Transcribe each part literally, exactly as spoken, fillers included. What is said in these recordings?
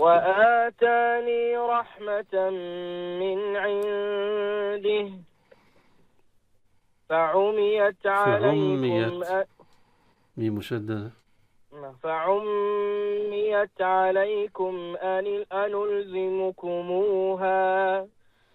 وآتاني رحمة من عنده فعميت عليكم أ... ميم مشددة فعميت عليكم أن أنلزمكموها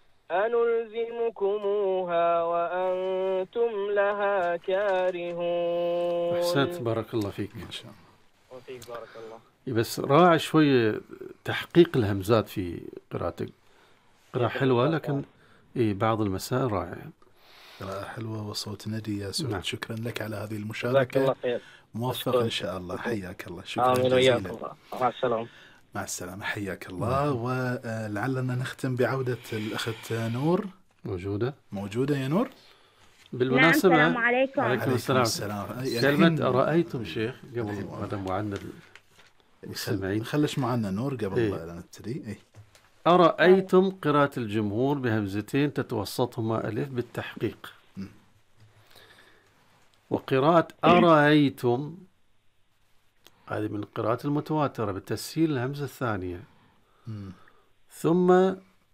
أنلزمكموها وأنتم لها كارهون. أحسنت، بارك الله فيك. ما شاء الله. وفيك بارك الله. بس راعي شوية تحقيق الهمزات في قراءتك. قراءة حلوة لكن إيه بعض المسائل رائعة. قراءة حلوة وصوت ندي يا سعود. نعم. شكرا لك على هذه جزاك المشاركة. الله خير. موفق إن شاء الله. حياك الله. شكرا آمين جزيلا. وياكم. مع السلامة. مع السلامة. حياك الله. ولعلنا نختم بعودة الأخت نور. موجودة موجودة يا نور؟ بالمناسبة. نعم. السلام عليكم. وعليكم السلام. السلام. كلمة أرأيتم شيخ قبل هذا معنا المستمعين. خلش معنا نور قبل إيه؟ لا نبتدي. إيه؟ أرأيتم قراءة الجمهور بهمزتين تتوسطهما ألف بالتحقيق. م. وقراءة أرأيتم هذه من القراءات المتواترة بتسهيل الهمزة الثانية. م. ثم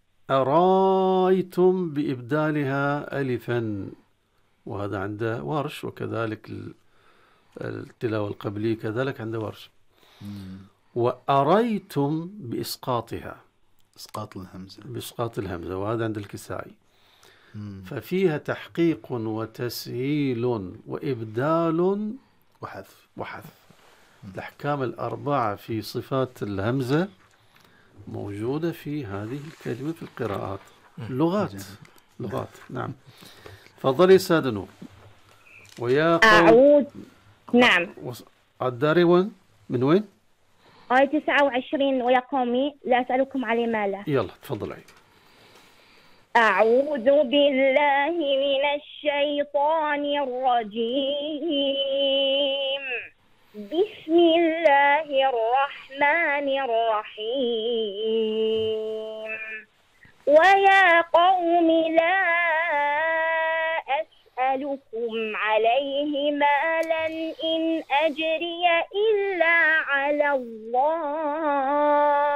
أرأيتم بإبدالها ألفا، وهذا عنده ورش، وكذلك التلاوة القبلية كذلك عنده ورش. م. وأريتم بإسقاطها، إسقاط الهمزة، بإسقاط الهمزة، وهذا عند الكسائي. م. ففيها تحقيق وتسهيل وإبدال وحذف وحذف. الأحكام الأربعة في صفات الهمزة موجودة في هذه الكلمة في القراءات. لغات لغات. نعم. تفضلي سادة نور. ويا أعود. نعم. الداري وين؟ من وين؟ آية تسعة وعشرين ويا قومي لا أسألكم عليه مالا. يلا تفضلي. أعوذ بالله من الشيطان الرجيم. بسم الله الرحمن الرحيم. ويا قوم لا أسألكم عليه مالا إن أجري إلا على الله